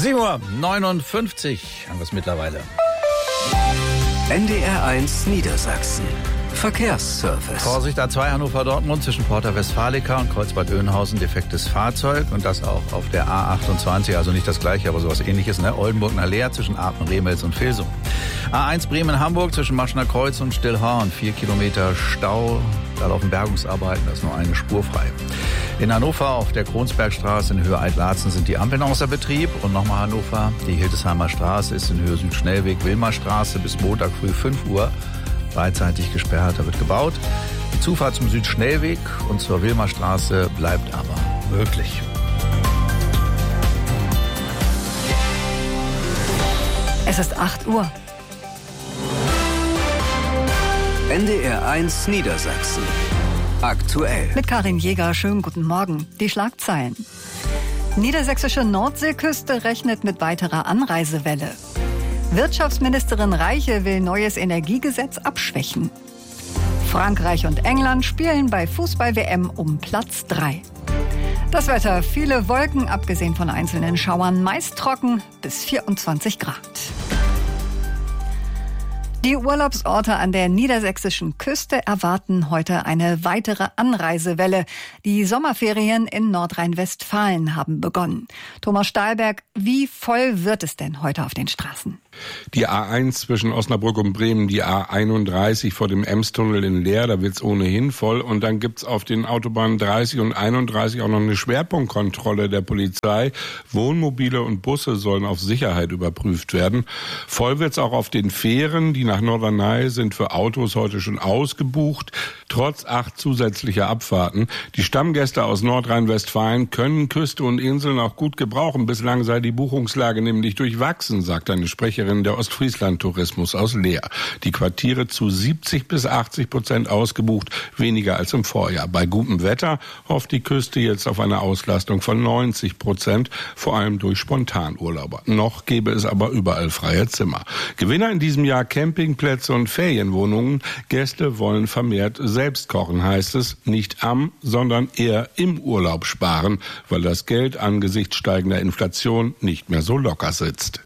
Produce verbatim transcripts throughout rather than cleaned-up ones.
sieben Uhr neunundfünfzig haben wir es mittlerweile. N D R eins Niedersachsen. Verkehrsservice. Vorsicht, A zwei Hannover-Dortmund zwischen Porta Westfalica und Kreuzbad-Oeynhausen, defektes Fahrzeug. Und das auch auf der A achtundzwanzig, also nicht das gleiche, aber sowas ähnliches, ne? Oldenburg-Nalea zwischen Apen, Remels und Vilsung. A eins Bremen-Hamburg zwischen Maschner Kreuz und Stillhorn, vier Kilometer Stau. Da laufen Bergungsarbeiten, da ist nur eine Spur frei. In Hannover auf der Kronsbergstraße in Höhe Altlarzen sind die Ampeln außer Betrieb. Und nochmal Hannover, die Hildesheimer Straße ist in Höhe Südschnellweg Wilmerstraße bis Montag früh fünf Uhr. Beidseitig gesperrt, da wird gebaut. Die Zufahrt zum Südschnellweg und zur Wilmerstraße bleibt aber möglich. Es ist acht Uhr. N D R eins Niedersachsen. Aktuell. Mit Karin Jäger, schönen guten Morgen. Die Schlagzeilen. Niedersächsische Nordseeküste rechnet mit weiterer Anreisewelle. Wirtschaftsministerin Reiche will neues Energiegesetz abschwächen. Frankreich und England spielen bei Fußball-W M um Platz drei. Das Wetter, viele Wolken, abgesehen von einzelnen Schauern, meist trocken bis vierundzwanzig Grad. Die Urlaubsorte an der niedersächsischen Küste erwarten heute eine weitere Anreisewelle. Die Sommerferien in Nordrhein-Westfalen haben begonnen. Thomas Stahlberg, wie voll wird es denn heute auf den Straßen? Die A eins zwischen Osnabrück und Bremen, die A einunddreißig vor dem Emstunnel in Leer, da wird's ohnehin voll. Und dann gibt's auf den Autobahnen dreißig und einunddreißig auch noch eine Schwerpunktkontrolle der Polizei. Wohnmobile und Busse sollen auf Sicherheit überprüft werden. Voll wird's auch auf den Fähren, die nach Norderney sind für Autos heute schon ausgebucht, trotz acht zusätzlicher Abfahrten. Die Stammgäste aus Nordrhein-Westfalen können Küste und Inseln auch gut gebrauchen. Bislang sei die Buchungslage nämlich durchwachsen, sagt eine Sprecherin der Ostfriesland-Tourismus aus Leer. Die Quartiere zu siebzig bis achtzig Prozent ausgebucht, weniger als im Vorjahr. Bei gutem Wetter hofft die Küste jetzt auf eine Auslastung von neunzig Prozent, vor allem durch Spontanurlauber. Noch gäbe es aber überall freie Zimmer. Gewinner in diesem Jahr Campingplätze und Ferienwohnungen. Gäste wollen vermehrt selbst kochen, heißt es. Nicht am, sondern eher im Urlaub sparen, weil das Geld angesichts steigender Inflation nicht mehr so locker sitzt.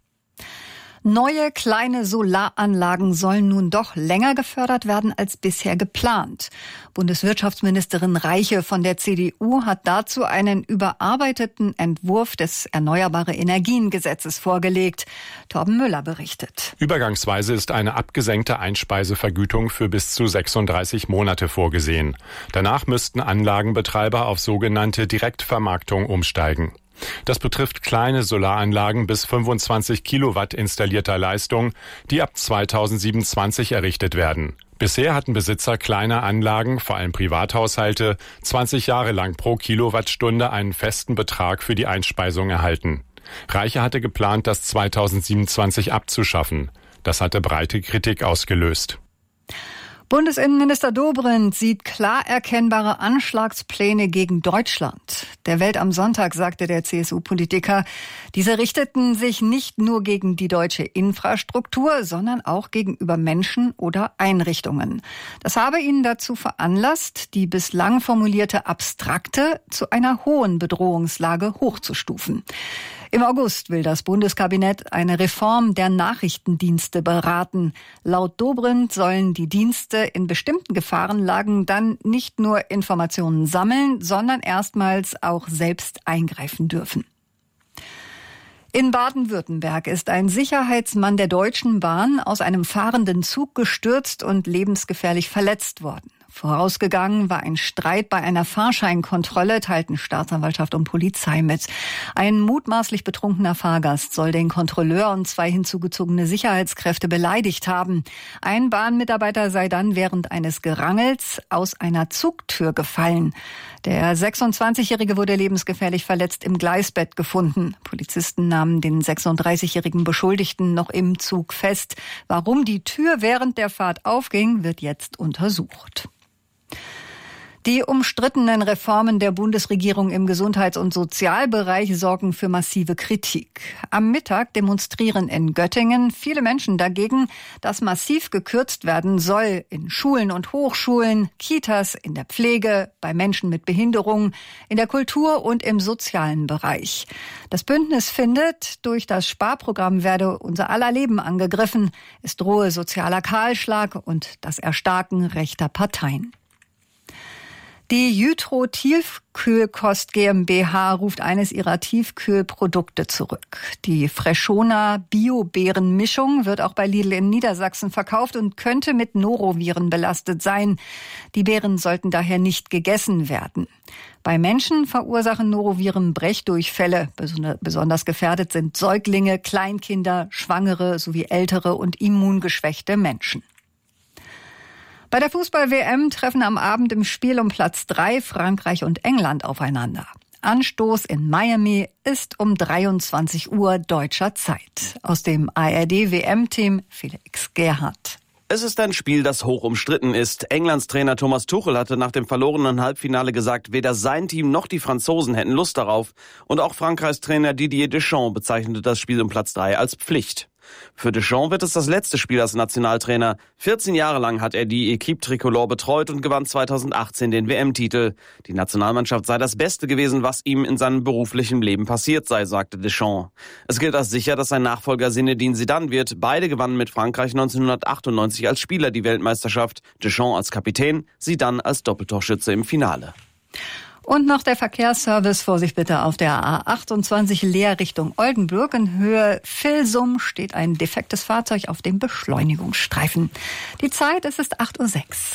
Neue kleine Solaranlagen sollen nun doch länger gefördert werden als bisher geplant. Bundeswirtschaftsministerin Reiche von der C D U hat dazu einen überarbeiteten Entwurf des Erneuerbare-Energien-Gesetzes vorgelegt. Torben Müller berichtet. Übergangsweise ist eine abgesenkte Einspeisevergütung für bis zu sechsunddreißig Monate vorgesehen. Danach müssten Anlagenbetreiber auf sogenannte Direktvermarktung umsteigen. Das betrifft kleine Solaranlagen bis fünfundzwanzig Kilowatt installierter Leistung, die ab zweitausendsiebenundzwanzig errichtet werden. Bisher hatten Besitzer kleiner Anlagen, vor allem Privathaushalte, zwanzig Jahre lang pro Kilowattstunde einen festen Betrag für die Einspeisung erhalten. Reiche hatte geplant, das zweitausendsiebenundzwanzig abzuschaffen. Das hatte breite Kritik ausgelöst. Bundesinnenminister Dobrindt sieht klar erkennbare Anschlagspläne gegen Deutschland. Der Welt am Sonntag sagte der C S U-Politiker, diese richteten sich nicht nur gegen die deutsche Infrastruktur, sondern auch gegenüber Menschen oder Einrichtungen. Das habe ihn dazu veranlasst, die bislang formulierte Abstrakte zu einer hohen Bedrohungslage hochzustufen. Im August will das Bundeskabinett eine Reform der Nachrichtendienste beraten. Laut Dobrindt sollen die Dienste in bestimmten Gefahrenlagen dann nicht nur Informationen sammeln, sondern erstmals auch selbst eingreifen dürfen. In Baden-Württemberg ist ein Sicherheitsmann der Deutschen Bahn aus einem fahrenden Zug gestürzt und lebensgefährlich verletzt worden. Vorausgegangen war ein Streit bei einer Fahrscheinkontrolle, teilten Staatsanwaltschaft und Polizei mit. Ein mutmaßlich betrunkener Fahrgast soll den Kontrolleur und zwei hinzugezogene Sicherheitskräfte beleidigt haben. Ein Bahnmitarbeiter sei dann während eines Gerangels aus einer Zugtür gefallen. Der sechsundzwanzigjährige wurde lebensgefährlich verletzt im Gleisbett gefunden. Polizisten nahmen den sechsunddreißigjährigen Beschuldigten noch im Zug fest. Warum die Tür während der Fahrt aufging, wird jetzt untersucht. Die umstrittenen Reformen der Bundesregierung im Gesundheits- und Sozialbereich sorgen für massive Kritik. Am Mittag demonstrieren in Göttingen viele Menschen dagegen, dass massiv gekürzt werden soll in Schulen und Hochschulen, Kitas, in der Pflege, bei Menschen mit Behinderung, in der Kultur und im sozialen Bereich. Das Bündnis findet, durch das Sparprogramm werde unser aller Leben angegriffen. Es drohe sozialer Kahlschlag und das Erstarken rechter Parteien. Die Jytro Tiefkühlkost GmbH ruft eines ihrer Tiefkühlprodukte zurück. Die Freshona Bio-Beeren-Mischung wird auch bei Lidl in Niedersachsen verkauft und könnte mit Noroviren belastet sein. Die Beeren sollten daher nicht gegessen werden. Bei Menschen verursachen Noroviren Brechdurchfälle. Besonders gefährdet sind Säuglinge, Kleinkinder, Schwangere sowie ältere und immungeschwächte Menschen. Bei der Fußball-W M treffen am Abend im Spiel um Platz drei Frankreich und England aufeinander. Anstoß in Miami ist um dreiundzwanzig Uhr deutscher Zeit. Aus dem A R D-W M-Team Felix Gerhardt. Es ist ein Spiel, das hoch umstritten ist. Englands Trainer Thomas Tuchel hatte nach dem verlorenen Halbfinale gesagt, weder sein Team noch die Franzosen hätten Lust darauf. Und auch Frankreichs Trainer Didier Deschamps bezeichnete das Spiel um Platz drei als Pflicht. Für Deschamps wird es das letzte Spiel als Nationaltrainer. vierzehn Jahre lang hat er die Equipe Tricolore betreut und gewann zweitausendachtzehn den W M-Titel. Die Nationalmannschaft sei das Beste gewesen, was ihm in seinem beruflichen Leben passiert sei, sagte Deschamps. Es gilt als sicher, dass sein Nachfolger Zinedine Zidane wird. Beide gewannen mit Frankreich neunzehnhundertachtundneunzig als Spieler die Weltmeisterschaft. Deschamps als Kapitän, Zidane als Doppeltorschütze im Finale. Und noch der Verkehrsservice. Vorsicht bitte auf der A achtundzwanzig Leer Richtung Oldenburg. In Höhe Vilsum steht ein defektes Fahrzeug auf dem Beschleunigungsstreifen. Die Zeit, es ist acht Uhr sechs.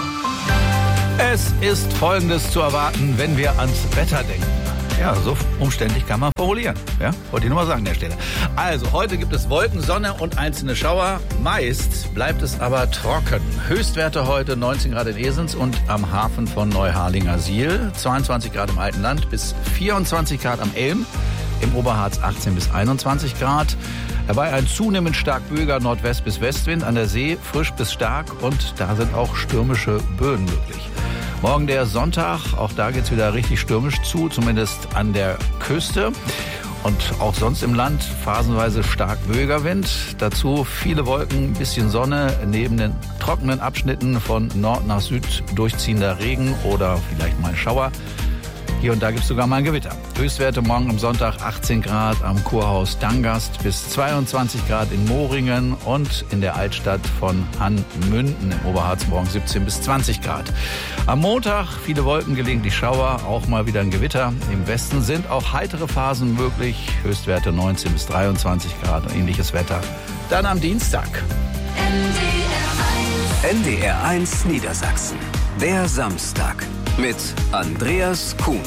Es ist Folgendes zu erwarten, wenn wir ans Wetter denken. Ja, so umständlich kann man formulieren. Ja, wollte ich nur mal sagen an der Stelle. Also, heute gibt es Wolken, Sonne und einzelne Schauer. Meist bleibt es aber trocken. Höchstwerte heute neunzehn Grad in Esens und am Hafen von Neuharlingersiel. zweiundzwanzig Grad im Alten Land bis vierundzwanzig Grad am Elm. Im Oberharz achtzehn bis einundzwanzig Grad. Dabei ein zunehmend stark böiger Nordwest- bis Westwind. An der See frisch bis stark und da sind auch stürmische Böen möglich. Morgen der Sonntag, auch da geht's wieder richtig stürmisch zu, zumindest an der Küste. Und auch sonst im Land phasenweise stark böiger Wind. Dazu viele Wolken, ein bisschen Sonne, neben den trockenen Abschnitten von Nord nach Süd durchziehender Regen oder vielleicht mal Schauer. Hier und da gibt es sogar mal ein Gewitter. Höchstwerte morgen am Sonntag achtzehn Grad am Kurhaus Dangast bis zweiundzwanzig Grad in Moringen und in der Altstadt von Hannmünden im Oberharz morgen siebzehn bis zwanzig Grad. Am Montag viele Wolken, gelegentlich Schauer, auch mal wieder ein Gewitter. Im Westen sind auch heitere Phasen möglich. Höchstwerte neunzehn bis dreiundzwanzig Grad und ähnliches Wetter. Dann am Dienstag. N D R eins Niedersachsen. Der Samstag mit Andreas Kuhnt.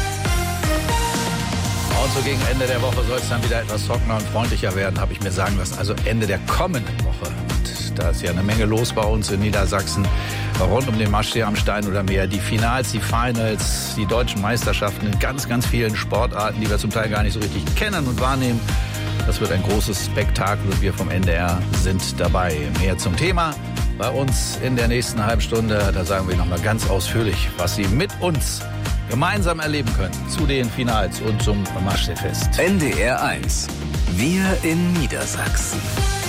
Und so gegen Ende der Woche soll es dann wieder etwas trockener und freundlicher werden, habe ich mir sagen lassen. Also Ende der kommenden Woche. Und da ist ja eine Menge los bei uns in Niedersachsen. Rund um den Maschsee am Stein oder Meer. Die Finals, die Finals, die deutschen Meisterschaften in ganz, ganz vielen Sportarten, die wir zum Teil gar nicht so richtig kennen und wahrnehmen. Das wird ein großes Spektakel und wir vom N D R sind dabei. Mehr zum Thema bei uns in der nächsten halben Stunde. Da sagen wir nochmal ganz ausführlich, was Sie mit uns gemeinsam erleben können zu den Finals und zum Maschseefest. N D R eins. Wir in Niedersachsen.